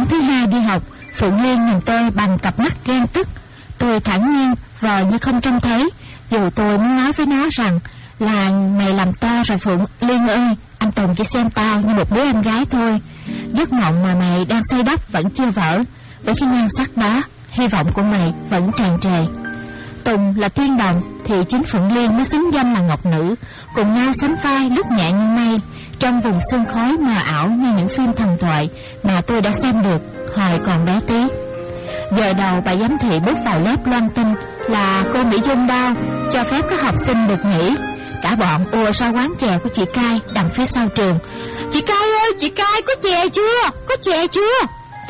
thứ hai đi học, Phượng Liên nhìn tôi bằng cặp mắt ghen tức. Tôi thản nhiên vờ như không trông thấy, dù tôi muốn nói với nó rằng là mày làm tao rồi Phượng Liên ơi, anh Tùng chỉ xem tao như một đứa em gái thôi. Giấc mộng mà mày đang xây đắp vẫn chưa vỡ. Với cái nhan sắc đó, hy vọng của mày vẫn tràn trề. Tùng là tiên đồng thì chính Phượng Liên mới xứng danh là ngọc nữ, cùng nhau sánh vai lướt nhẹ như mây trong vùng sương khói mờ ảo như những phim thần thoại mà tôi đã xem được hồi còn bé tí. Giờ đầu bà giám thị bước vào lớp loan tin là cô Mỹ Dung Đao cho phép các học sinh được nghỉ. Cả bọn ùa ra quán chè của chị Cai đằng phía sau trường. Chị Cai ơi, chị Cai có chè chưa? Có chè chưa?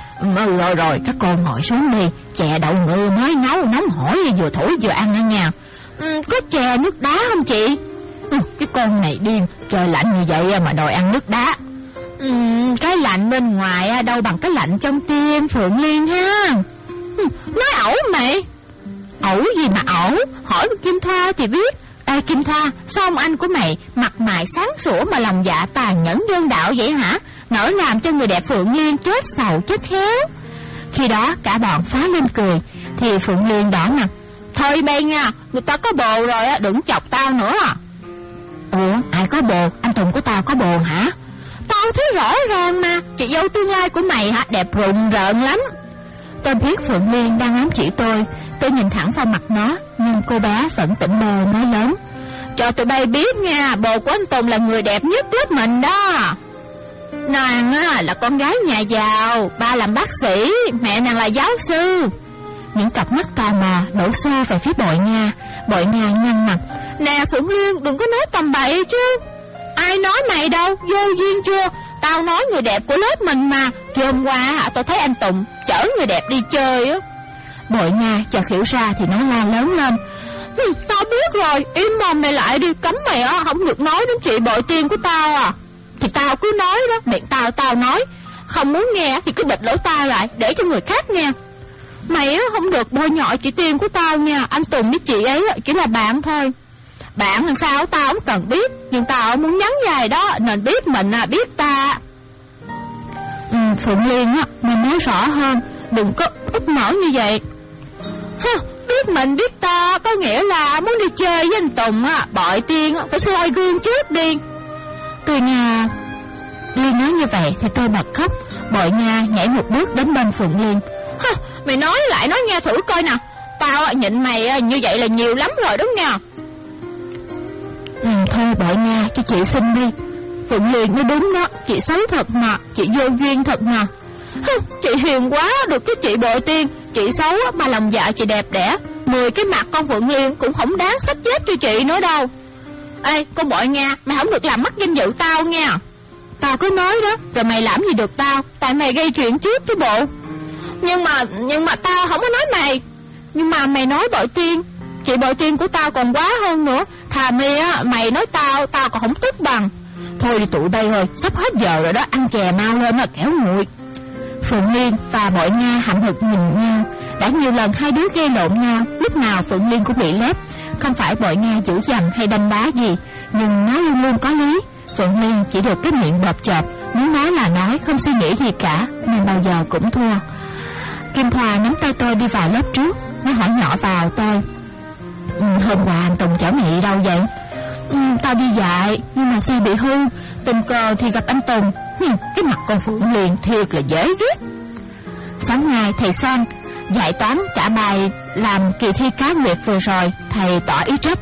Rồi, các cô ngồi xuống đi. Chè đậu ngự mới nấu nóng hổi, vừa thổi vừa ăn ở nhà. Có chè nước đá không chị? Cái con này điên, trời lạnh như vậy mà đòi ăn nước đá. Cái lạnh bên ngoài đâu bằng cái lạnh trong tim Phượng Liên ha. Nói ẩu mày. Ẩu gì mà ẩu? Hỏi Kim Thoa thì biết. Ê Kim Thoa, sao ông anh của mày mặt mày sáng sủa mà lòng dạ tàn nhẫn đơn đạo vậy hả? Nỡ làm cho người đẹp Phượng Liên chết sầu chết héo. Khi đó cả bọn phá lên cười thì Phượng Liên đỏ mặt. Thôi bay nha, người ta có bồ rồi á, đừng chọc tao nữa à. Ủa, ai có bồ? Anh Tùng của tao có bồ hả? Tao thấy rõ ràng mà, chị dâu tương lai của mày hả, đẹp rụng rợn lắm. Tôi biết Phượng Liên đang ám chỉ tôi nhìn thẳng vào mặt nó, nhưng cô bé vẫn tỉnh bơ nói lớn. Cho tụi bay biết nha, bồ của anh Tùng là người đẹp nhất lớp mình đó. Nàng là con gái nhà giàu, ba làm bác sĩ, mẹ nàng là giáo sư. Những cặp mắt tò mò đổ xô về phía Bội Nga. Bội Nga nhăn mặt. Nè Phượng Liên, đừng có nói tầm bậy chứ. Ai nói mày đâu, vô duyên chưa? Tao nói người đẹp của lớp mình mà. Chứ hôm qua tao thấy anh Tùng chở người đẹp đi chơi á. Bội Nga chợt hiểu ra thì nó la lớn lên. Tao biết rồi, im mồm mày lại đi, cấm mày không được nói đến chị Bội Tiên của tao à. Thì tao cứ nói đó, miệng tao nói. Không muốn nghe thì cứ bịt lỗ tai lại, để cho người khác nghe. Mày không được bôi nhọ chị Tiên của tao nha. Anh Tùng với chị ấy chỉ là bạn thôi. Bạn làm sao tao không cần biết, nhưng tao muốn nhắn dài đó, nên biết mình biết ta. Phượng Liên mình nói rõ hơn, đừng có úp mở như vậy. Biết mình biết ta có nghĩa là muốn đi chơi với anh Tùng Bội Tiên phải soi gương trước đi. Tôi nghe Liên nói như vậy thì tôi bật khóc. Bội Nga nhảy một bước đến bên Phượng Liên. Mày nói lại nói nghe thử coi nè. Tao nhịn mày như vậy là nhiều lắm rồi đúng nha. Thôi Bội Nga, cho chị xin đi. Phượng Liên nói đúng đó, chị xấu thật mà, chị vô duyên thật mà. Chị hiền quá được cái chị Bội Tiên. Chị xấu mà lòng dạ chị đẹp đẽ, 10 cái mặt con Phượng Liên cũng không đáng sắp chết cho chị nữa đâu. Ê con Bội Nga, mày không được làm mất danh dự tao nha. Tao cứ nói đó, rồi mày làm gì được tao, tại mày gây chuyện trước chứ bộ. Nhưng mà tao không có nói mày. Nhưng mà mày nói Bội Tiên, chị Bội Tiên của tao còn quá hơn nữa. Thà mày nói tao còn không tức bằng. Thôi đi tụi bay ơi, sắp hết giờ rồi đó, ăn chè mau lên kẻo nguội. Phượng Liên và Bội Nga hậm hực nhìn nhau. Đã nhiều lần hai đứa gây lộn nhau, lúc nào Phượng Liên cũng bị lép. Không phải Bội Nga dữ dằn hay đâm đá gì, nhưng nó luôn luôn có lý. Phượng Liên chỉ được cái miệng bợp chợp, muốn nói là nói, không suy nghĩ gì cả, nên bao giờ cũng thua. Kim Thoa nắm tay tôi đi vào lớp trước. Nó hỏi nhỏ vào tôi. Hôm qua anh Tùng chở mày đi đâu vậy? Tao đi dạy, nhưng mà xe bị hư. Tình cờ thì gặp anh Tùng. Cái mặt con Phượng Liên thiệt là dễ ghét. Sáng nay thầy Sang dạy toán trả bài làm kỳ thi cá nguyệt vừa rồi. Thầy tỏ ý trách.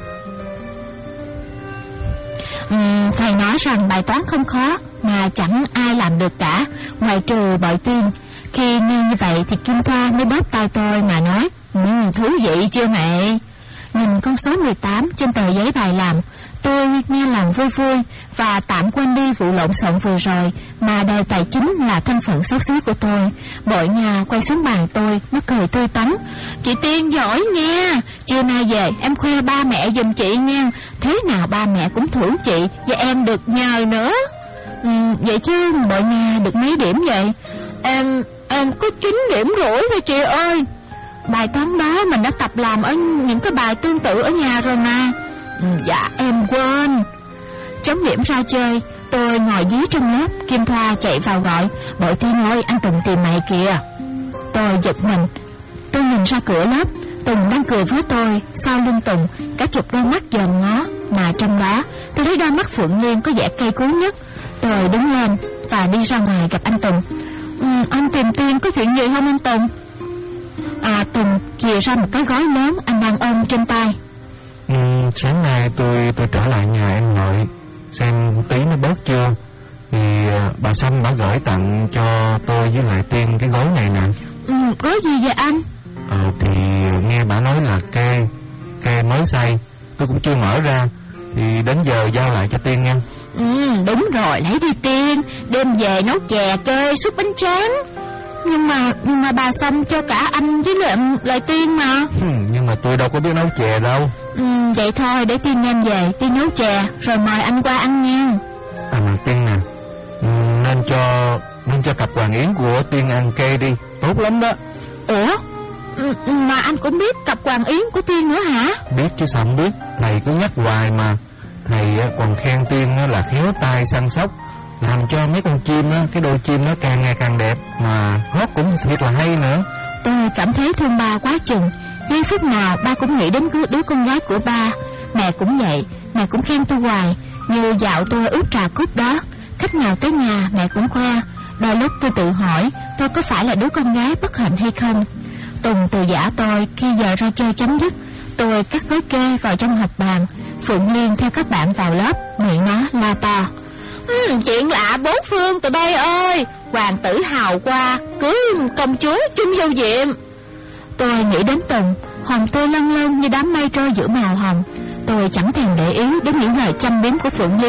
Thầy nói rằng bài toán không khó, mà chẳng ai làm được cả, ngoài trừ Bội Tiên. Khi nghe như vậy thì Kim Thoa mới bóp tay tôi mà nói. Thú vị chưa mẹ? Nhìn con số 18 trên tờ giấy bài làm, tôi nghe lòng vui vui và tạm quên đi vụ lộn xộn vừa rồi, mà đề tài chính là thân phận xấu xí của tôi. Bội Nga quay xuống bàn tôi, nó cười tươi tắn. Chị Tiên giỏi nha, chiều nay về em khoe ba mẹ giùm chị nha. Thế nào ba mẹ cũng thưởng chị, và em được nhờ nữa. Vậy chứ Bội Nga được mấy điểm vậy? Em có 9 điểm rưỡi thôi chị ơi. Bài toán đó mình đã tập làm ở những cái bài tương tự ở nhà rồi mà. Dạ em quên. Trống điểm ra chơi, Tôi ngồi dí trong lớp, Kim Thoa chạy vào gọi: Bội Tiên ơi, anh Tùng tìm mày kìa. Tôi giật mình. Tôi nhìn ra cửa lớp, Tùng đang cười với tôi. Sau lưng Tùng cả chục đôi mắt dòm ngó, mà trong đó tôi thấy đôi mắt Phượng Liên có vẻ cay cú nhất. Tôi đứng lên và đi ra ngoài gặp anh Tùng. Anh tìm Tiên có chuyện gì không anh Tùng? Tùng chìa ra một cái gói lớn anh đang ôm trên tay. Sáng nay tôi trở lại nhà em nội xem tí nó bớt chưa, thì bà Sâm đã gửi tặng cho tôi với lại Tiên cái gói này nè. Gói gì vậy anh? Thì nghe bà nói là kê mới xay, tôi cũng chưa mở ra, thì đến giờ giao lại cho Tiên nha. Đúng rồi, lấy đi Tiên, đem về nấu chè kê súp bánh tráng. Nhưng mà bà Sâm cho cả anh với lại Tiên mà. Nhưng mà tôi đâu có biết nấu chè đâu. Vậy thôi, để Tiên đem về, Tiên nấu chè rồi mời anh qua ăn nha. Mà Tiên nè, nên cho cặp Hoàng Yến của Tiên ăn kê đi, tốt lắm đó. Ủa? Mà anh cũng biết cặp Hoàng Yến của Tiên nữa hả? Biết chứ sao không biết, thầy cứ nhắc hoài mà. Thầy còn khen Tiên là khéo tay săn sóc, làm cho mấy con chim cái đôi chim nó càng ngày càng đẹp, mà hót cũng thiệt là hay nữa. Tôi cảm thấy thương ba quá chừng. Giây phút nào ba cũng nghĩ đến đứa con gái của ba. Mẹ cũng vậy, mẹ cũng khen tôi hoài. Như dạo tôi ướp trà cúc đó, khách nào tới nhà mẹ cũng khoe. Đôi lúc tôi tự hỏi tôi có phải là đứa con gái bất hạnh hay không. Tùng từ giã tôi khi giờ ra chơi chấm dứt. Tôi cắt gói kê vào trong hộp bàn. Phượng Liên theo các bạn vào lớp, miệng nó la to: chuyện lạ bốn phương tụi bay ơi, hoàng tử hào qua cưới công chúa chung vô diệm. Tôi nghĩ đến Tùng, hồn tôi lâng lâng như đám mây trôi giữa màu hồng. Tôi chẳng thèm để ý đến những lời châm biếm của Phượng Liên.